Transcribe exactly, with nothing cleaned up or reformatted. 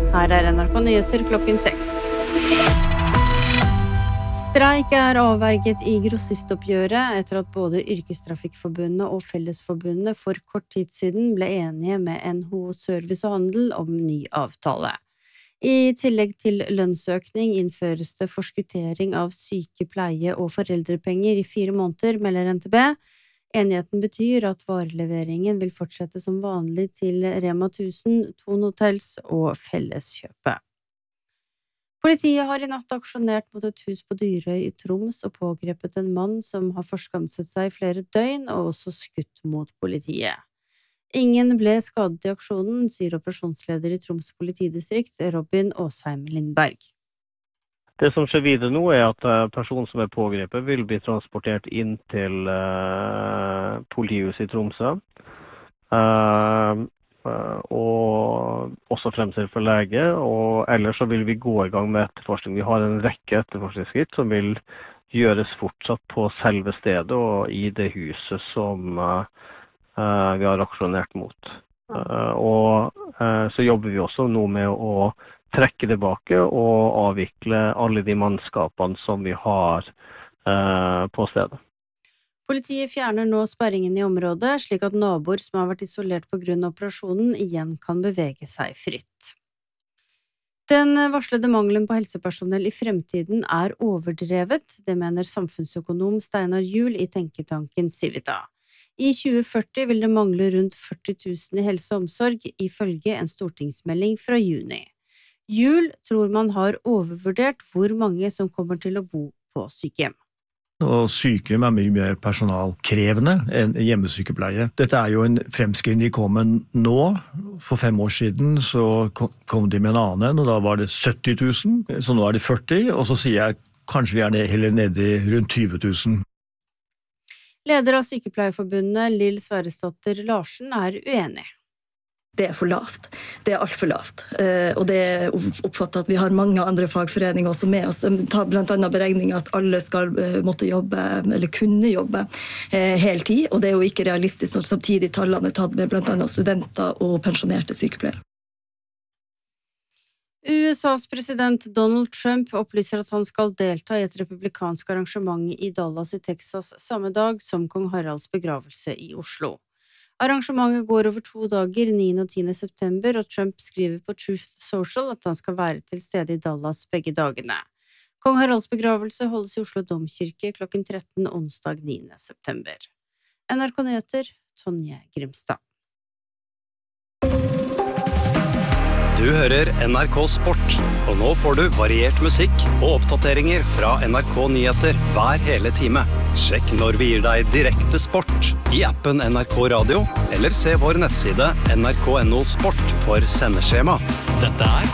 Her er N R K Nyheter klokken seks. Streik er avverget i grossistoppgjøret etter at både Yrkestrafikkforbundet og Fellesforbundet for kort tid siden ble enige med N H O Service og Handel om ny avtale. I tillegg til lønnsøkning innføres det forskuttering av sykepleie og foreldrepenger i fire måneder, melder N T B. Enigheten betyr at vareleveringen vil fortsette som vanlig til Rema tusen, Thon Hotels og Felleskjøpet. Politiet har i natt aksjonert mot et hus på Dyrøy i Troms og pågrepet en mann som har forskanset seg i flere døgn og også skutt mot politiet. Ingen ble skadet i aksjonen, sier operasjonsleder i Troms politidistrikt, Robin Åsheim Lindberg. Det som skjer videre nå er at personen som er pågrepet vil bli transportert inn til uh, politihuset i Tromsø. Uh, uh, og også fremstilt for lege, og ellers så vil vi gå i gang med etterforskning. Vi har en rekke etterforskningsskritt som vil gjøres fortsatt på selve stedet og i det huset som uh, uh, vi har aksjonert mot. Uh, og uh, så jobber vi også nå med å trekke tilbake og avvikle alle de mannskapene som vi har uh, på stedet. Politiet fjerner nå sperringen i området, slik at naboer som har vært isolert på grunn av operasjonen igjen kan bevege seg fritt. Den varslede mangelen på helsepersonell i fremtiden er overdrevet, det mener samfunnsøkonom Steinar Juel i tenketanken Civita. I tjue førti vil det mangle rundt førti tusen i helse og omsorg, ifølge en stortingsmelding fra juni. Juel tror man har overvurdert hvor mange som kommer til å bo på sykehjem. Og sykehjem er mye mer personalkrevende enn hjemmesykepleie. Dette er jo en fremskrivning de kom med nå. For fem år siden så kom de med en annen, og da var det sytti tusen, så nå er det førti, og så sier jeg kanskje vi er ned, heller nede i rundt tyve tusen. Leder av Sykepleierforbundet, Lill Sverresdatter Larsen, er uenig. Det er for lavt. Det er alt for lavt. Og det er oppfattet at vi har mange andre fagforeninger også med oss. Vi tar blant annet beregning at alle skal måtte jobbe, eller kunne jobbe hele tid, og det er jo ikke realistisk når samtidig tallene er tatt med blant annet studenter og pensjonerte sykepleiere. U S A's president Donald Trump opplyser at han skal delta i et republikansk arrangement i Dallas i Texas samme dag som kong Haralds begravelse i Oslo. Arrangementet går over to dager, niende og tiende september, og Trump skriver på Truth Social at han skal være til stede i Dallas begge dagene. Kong Haralds begravelse holdes i Oslo Domkirke klokken tretten onsdag niende september. N R K Nyheter, Tonje Grimstad. Du hører N R K Sport, og nå får du variert musikk og oppdateringer fra N R K Nyheter hver hele time. Sjekk når vi gir deg direkte sport i appen N R K Radio, eller se vår nettside N R K punktum N O Sport for sendeskjema. Dette er